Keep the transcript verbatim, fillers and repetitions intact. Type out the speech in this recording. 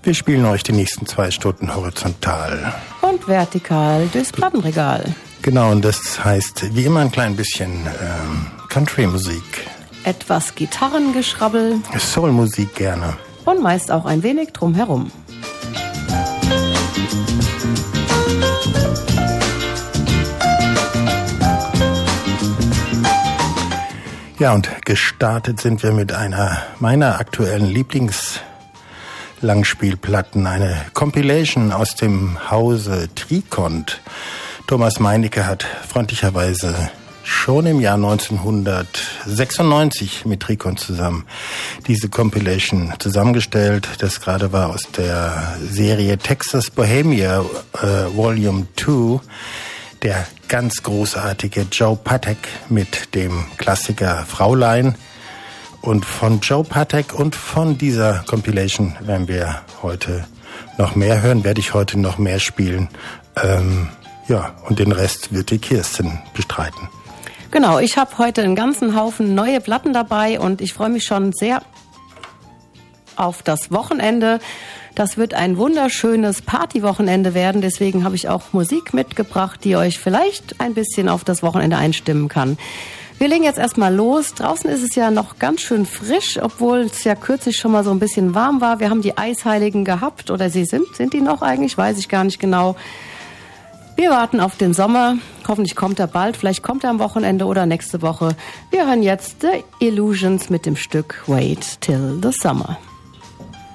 Wir spielen euch die nächsten zwei Stunden horizontal und vertikal durchs Plattenregal. Genau, und das heißt wie immer ein klein bisschen ähm, Country-Musik. Etwas Gitarrengeschrabbel. Soul-Musik gerne. Und meist auch ein wenig drumherum. Ja, und gestartet sind wir mit einer meiner aktuellen Lieblings-Langspielplatten, eine Compilation aus dem Hause Tricont. Thomas Meinecke hat freundlicherweise schon im Jahr neunzehnhundertsechsundneunzig mit Tricont zusammen diese Compilation zusammengestellt. Das gerade war aus der Serie Texas Bohemia äh, Volume zwei. Der ganz großartige Joe Patek mit dem Klassiker Fraulein. Und von Joe Patek und von dieser Compilation werden wir heute noch mehr hören, werde ich heute noch mehr spielen. Ähm, ja, und den Rest wird die Kirsten bestreiten. Genau, ich habe heute einen ganzen Haufen neue Platten dabei und ich freue mich schon sehr auf das Wochenende. Das wird ein wunderschönes Partywochenende werden, deswegen habe ich auch Musik mitgebracht, die euch vielleicht ein bisschen auf das Wochenende einstimmen kann. Wir legen jetzt erstmal los. Draußen ist es ja noch ganz schön frisch, obwohl es ja kürzlich schon mal so ein bisschen warm war. Wir haben die Eisheiligen gehabt, oder sie sind, sind die noch eigentlich? Weiß ich gar nicht genau. Wir warten auf den Sommer. Hoffentlich kommt er bald. Vielleicht kommt er am Wochenende oder nächste Woche. Wir hören jetzt The Illusions mit dem Stück Wait Till the Summer.